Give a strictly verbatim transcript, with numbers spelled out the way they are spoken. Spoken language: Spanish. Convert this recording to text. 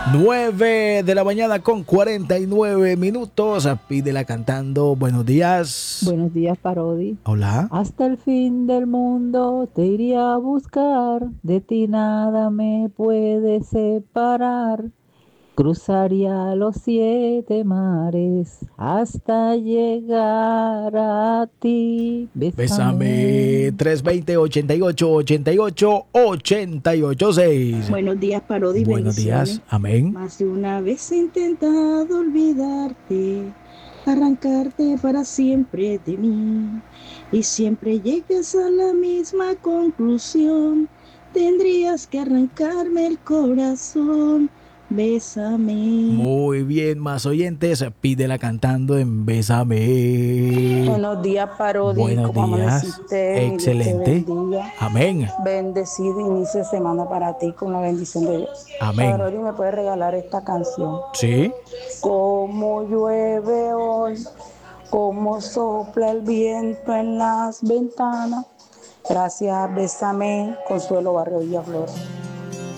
nueve de la mañana con cuarenta y nueve minutos. Pídela cantando. Buenos días. Buenos días, Parodi. Hola. Hasta el fin del mundo te iría a buscar, de ti nada me puede separar. Cruzaría los siete mares hasta llegar a ti. Bésame. Bésame. tres veinte, ochenta y ocho, ochenta y ocho, ochenta y ocho seis. Buenos días, Parodi, Buenos bendiciones. días. Amén. Más de una vez he intentado olvidarte, arrancarte para siempre de mí, y siempre llegas a la misma conclusión. Tendrías que arrancarme el corazón. Bésame. Muy bien, más oyentes. Pídela cantando en Bésame. Buenos días, Parodi. Buenos ¿Cómo días. amaneciste? Mi Dios te Excelente. bendiga. Amén. Bendecido inicio de semana para ti con la bendición de Dios. Amén. Parodi, ¿me puedes regalar esta canción? Sí. Como llueve hoy, como sopla el viento en las ventanas. Gracias, Bésame, Consuelo Barrio Villaflor.